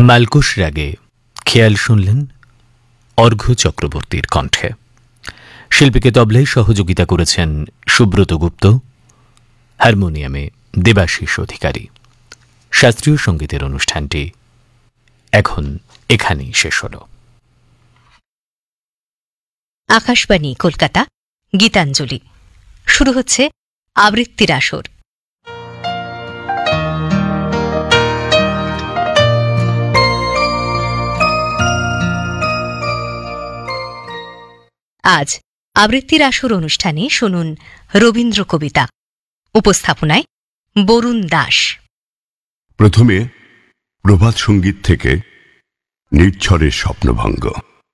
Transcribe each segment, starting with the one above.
মালকুশ রাগে খেয়াল শুনলেন অর্ঘ্য চক্রবর্তীর কণ্ঠে। শিল্পীকে তবলায় সহযোগিতা করেছেন সুব্রত গুপ্ত, হারমোনিয়ামে দেবাশিস অধিকারী। শাস্ত্রীয় সঙ্গীতের অনুষ্ঠানটি এখন এখানেই শেষ হল। আকাশবাণী কলকাতা, গীতাঞ্জলি। শুরু হচ্ছে আবৃত্তির আসর। আজ আবৃত্তির আসর অনুষ্ঠানে শুনুন রবীন্দ্র কবিতা। উপস্থাপনায় বরুণ দাস। প্রথমে প্রভাত সঙ্গীত থেকে নির্ঝরের স্বপ্নভঙ্গ।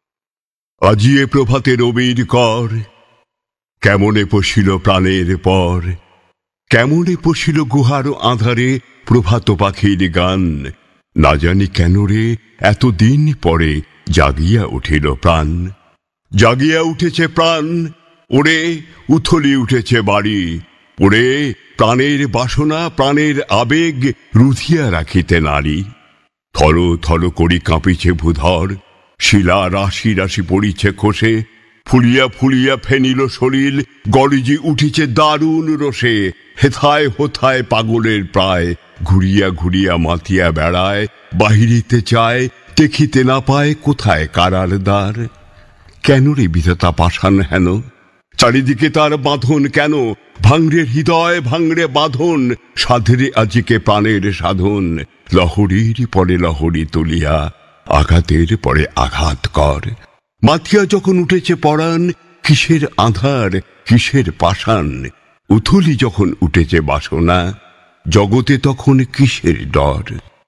আজিয়ে প্রভাতে রবির কর, কেমনে পশিল প্রাণের পর, কেমনে পশিল গুহার আধারে প্রভাত পাখির গান। না জানি কেন রে এতদিন পরে জাগিয়া উঠিল প্রাণ। জাগিয়া উঠেছে প্রাণ, ওরে উথলি উঠেছে বাড়ি। ওরে প্রাণের বাসনা প্রাণের আবেগ রুধিয়া রাখিতে নারী। থর থর করি কাঁপিছে ভূধর, শিলা রাশি রাশি পড়িছে খসে। ফুলিয়া ফুলিয়া ফেনিল শরীর, গরজি উঠিছে দারুণ রোষে। হেথায় হোথায় পাগলের প্রায়, ঘুরিয়া ঘুরিয়া মাতিয়া বেড়ায়। বাহিরিতে চায় দেখিতে না পায় কোথায় কারার দ্বার। কেন রে বিধাতা পাষাণ হেন, চারিদিকে তার বাঁধন কেন? ভাঙড়ে হৃদয় ভাঙড়ে বাঁধন, সাধরে আজিকে প্রাণের সাধন। লহরীর পরে লহরী তুলিয়া আঘাতের পরে আঘাত কর। মাথিয়া যখন উঠেছে পরাণ, কিসের আধার কিসের পাষাণ। উথলি যখন উঠেছে বাসনা, জগতে তখন কিসের ডর।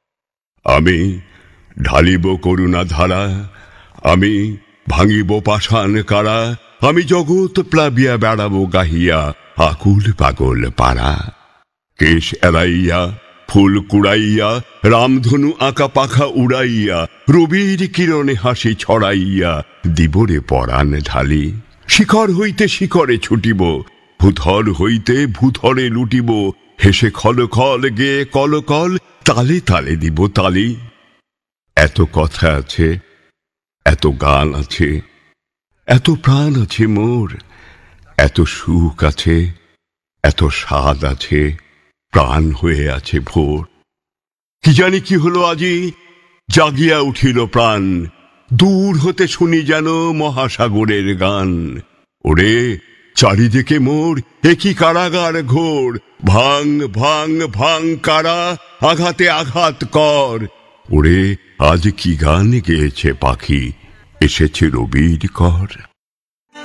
আমি ঢালিব করুণা ধারা, আমি ভাঙিব পাষাণ কারা। আমি জগৎ প্লাবিয়া বেড়াবো গাহিয়া আকুল পাগল পাড়া। কেশ এড়াইয়া ফুল কুড়াইয়া, রামধনু আঁকা পাখা উড়াইয়া, রবির কিরণে হাসি ছড়াইয়া দিবরে পরাণ ঢালি। শিখর হইতে শিখরে ছুটিব, ভূধর হইতে ভূধরে লুটিব। হেসে খল খল গে কল কল, তালে তালে দিব তালি। এত কথা আছে, এত গান আছে, এত প্রাণ আছে মোর। এত সুখ আছে, এত স্বাদ আছে, প্রাণ হয়ে আছে ভোর। কি জানি কি হলো আজি, জাগিয়া উঠিল প্রাণ। দূর হতে শুনি যেন মহাসাগরের গান। ওরে চারিদিকে মোর একই কারাগার ঘোর। ভাঙ ভাঙ ভাঙ কারা, আঘাতে আঘাত কর। ওরে আজ কি গান গেয়েছে পাখি, এসেছে রবির কর।